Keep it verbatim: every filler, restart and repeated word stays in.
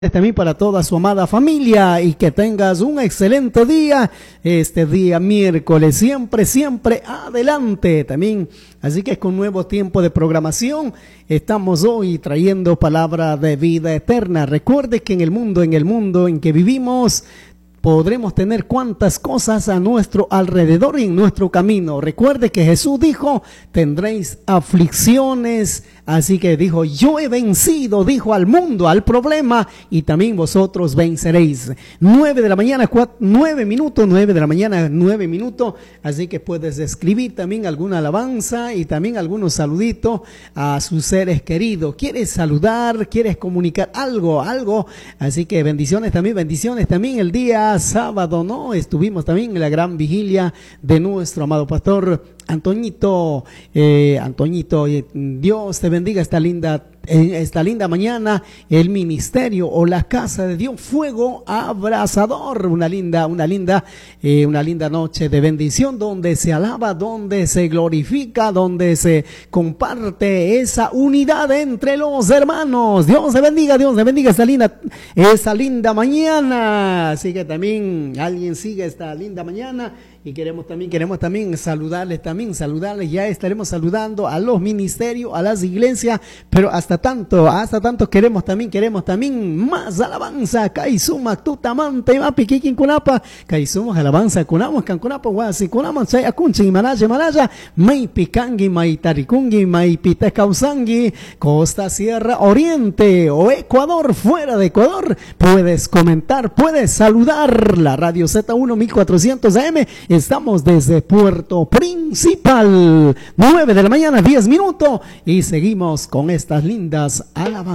También para toda su amada familia y que tengas un excelente día este día miércoles, siempre, siempre adelante también. Así que con nuevo tiempo de programación estamos hoy trayendo palabra de vida eterna. Recuerde que en el mundo, en el mundo en que vivimos, podremos tener cuantas cosas a nuestro alrededor y en nuestro camino. Recuerde que Jesús dijo, tendréis aflicciones, así que dijo, yo he vencido, dijo al mundo, al problema, y también vosotros venceréis. Nueve de la mañana, cuatro, nueve minutos, nueve de la mañana, nueve minutos, así que puedes escribir también alguna alabanza y también algunos saluditos a sus seres queridos. ¿Quieres saludar? ¿Quieres comunicar algo? Algo, así que bendiciones también, bendiciones también el día sábado, ¿no? Estuvimos también en la gran vigilia de nuestro amado pastor Antoñito, eh, Antoñito, eh, Dios te bendiga esta linda, eh, esta linda mañana, el ministerio o la casa de Dios, fuego abrasador, una linda, una linda, eh, una linda noche de bendición donde se alaba, donde se glorifica, donde se comparte esa unidad entre los hermanos. Dios te bendiga, Dios te bendiga esta linda, esa linda mañana. Así que también alguien sigue esta linda mañana. Y queremos también, queremos también saludarles, también saludarles, ya estaremos saludando a los ministerios, a las iglesias, pero hasta tanto, hasta tanto queremos también, queremos también más alabanza, Kaisuma, tutamante, mapi, kikin kunapa, Kaisuma, alabanza, kunamos, kankunapa, wasi, kunamos, chay, akunchi, manaya, manaya, mai pikangi, mai tarikungi, mai pitecausangi, Costa, Sierra, Oriente o Ecuador, fuera de Ecuador, puedes comentar, puedes saludar la radio Z uno mil cuatrocientos A M. Estamos desde Puerto Principal, nueve de la mañana, diez minutos, y seguimos con estas lindas alabanzas.